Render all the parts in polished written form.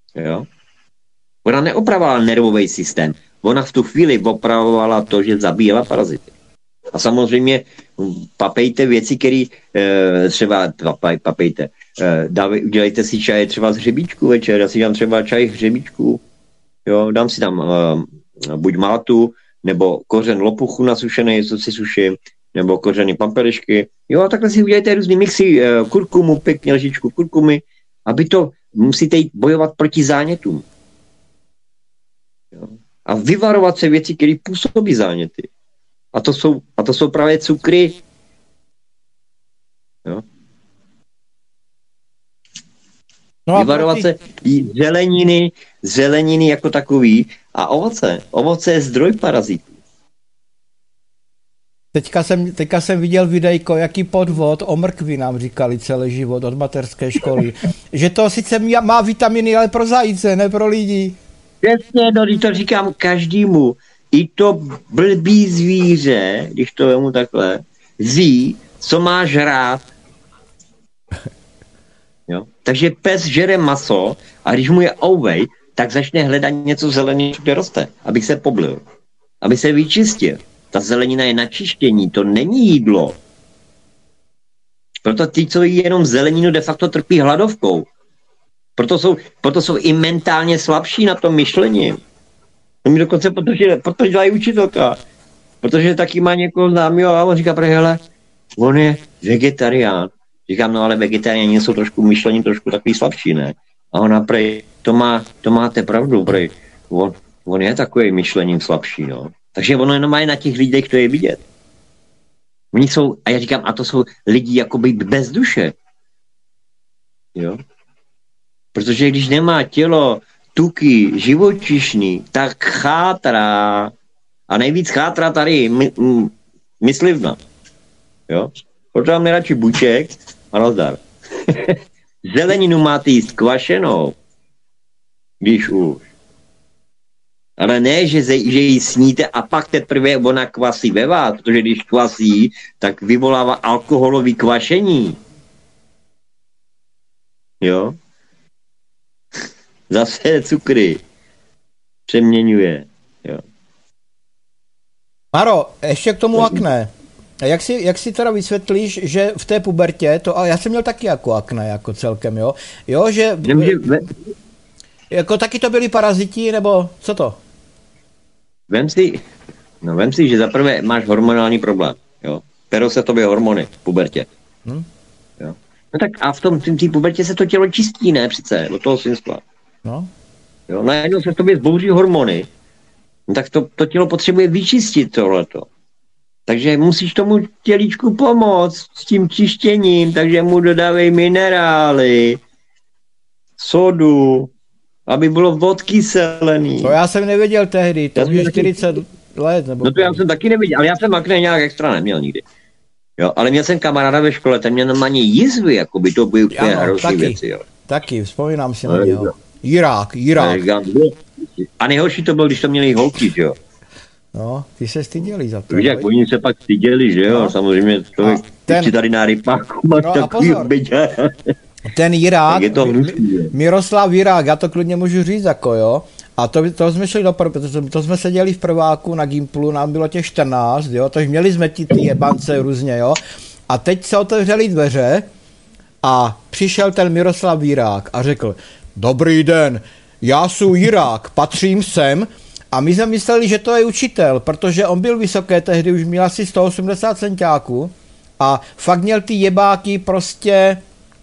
Jo? Ona neopravovala nervový systém. Ona v tu chvíli opravovala to, že zabíjela parazity. A samozřejmě papejte věci, které třeba papejte. Udělejte si čaj třeba z hřebíčku večer. Já si dám třeba čaj z hřebíčku. Jo, dám si tam buď mátu, nebo kořen lopuchu nasušený, co si suším, nebo kořeny pampelišky. Jo, a takhle si udělejte různý mixy, kurkumu, pěkně lžičku kurkumy, aby to musíte jít bojovat proti zánětům. Jo. A vyvarovat se věci, které působí záněty. A to jsou právě cukry. Jo. No vyvarovat se zeleniny jako takový a ovoce. Ovoce je zdroj parazitů. Teďka jsem viděl videjko, jaký podvod o mrkvi nám říkali celý život od mateřské školy. Že to sice má vitaminy, ale pro zajíce, ne pro lidi. Přesně, no, když to říkám každému. I to blbý zvíře, když to vemu takhle, ví, co má žrát. Jo? Takže pes žere maso a když mu je ouvej, tak začne hledat něco zeleného, co roste, abych se poblil, aby se vyčistil. Ta zelenina je na čištění, to není jídlo. Proto ti, co jí jenom zeleninu, de facto trpí hladovkou. Proto jsou i mentálně slabší na tom myšlení. To mi dokonce protože dělají učitelka. Protože taky má někoho známého a on říká, hele, on je vegetarián. Říkám, no ale vegetariáni jsou trošku myšlení, trošku takový slabší, ne? A ona prej, to máte pravdu, prej. On je takový myšlením slabší, no. Takže ono jenom má na těch lidech, to je vidět. Oni jsou, a já říkám, a to jsou lidi jakoby bez duše. Jo? Protože když nemá tělo tuky živočišný, tak chátrá. A nejvíc chátrá tady myslivna. Jo? Proto mám nejradši buček a nazdar. Zeleninu máte jíst kvašenou, když už. Ale ne, že ji sníte a pak teprve ona kvasí ve vás, protože když kvasí, tak vyvolává alkoholový kvašení. Jo? Zase cukry. Přeměňuje. Jo. Maro, ještě k tomu akné. Jak si teda vysvětlíš, že v té pubertě, a já jsem měl taky jako akné, jako celkem, jo? Jo, že... Jako taky to byli paraziti, nebo co to? Vem si, že zaprvé máš hormonální problém, jo? Perou se v tobě hormony v pubertě. Jo? No tak a v té pubertě se to tělo čistí, ne přece, do toho synstva. No. Jo? Najednou se v tobě zbouří hormony, no tak to tělo potřebuje vyčistit tohleto. Takže musíš tomu tělíčku pomoct s tím čištěním, takže mu dodávej minerály, sodu, aby bylo odkyselený. To já jsem nevěděl tehdy, to už je 40 let. Nebo no to já jsem taky nevěděl, ale já jsem akné nějak extra neměl nikdy. Jo, ale měl jsem kamaráda ve škole, ten měl normálně jizvy, jako by to byly úplně hrozný věci. Jo. Taky, vzpomínám si na něho. Jirák. A nejhorší to bylo, když to měli holky, jo. No, ty se styděli za to. Víš, jak oni se pak styděli, že jo, no. Samozřejmě člověk, když tady na rypáku máš takový obyďa. Ten Jirák, Miroslav Jirák, já to klidně můžu říct, jako jo. A to jsme šli to jsme seděli v prváku na Gimplu, nám bylo těch 14, jo, takže měli jsme ty jebance různě, jo. A teď se otevřely dveře a přišel ten Miroslav Jirák a řekl, dobrý den, já jsem Jirák, patřím sem. A my jsme mysleli, že to je učitel, protože on byl vysoký tehdy, už měl asi 180 centiáků a fakt měl ty jebáky prostě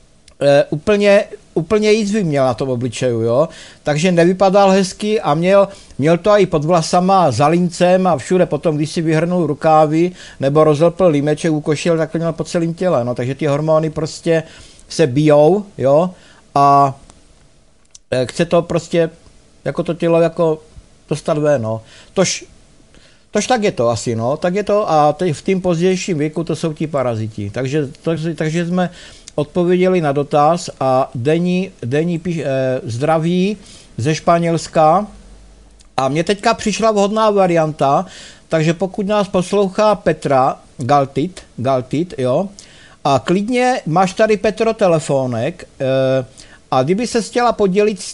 úplně jízvy měl na tom obličeju, jo. Takže nevypadal hezky a měl to i pod vlasama, za líncem a všude potom, když si vyhrnul rukávy nebo rozlepl límeček u košil, tak to měl po celém těle, no. Takže ty hormony prostě se bijou, jo. A chce to prostě, jako to tělo, jako dostat ven, no. Tož tak je to asi, no. Tak je to a v tím pozdějším věku to jsou ti paraziti. Takže jsme odpověděli na dotaz a Denní zdraví ze Španělska a mně teďka přišla vhodná varianta, takže pokud nás poslouchá Petra Galtit, jo, a klidně máš tady, Petro, telefonek a kdyby se chtěla podělit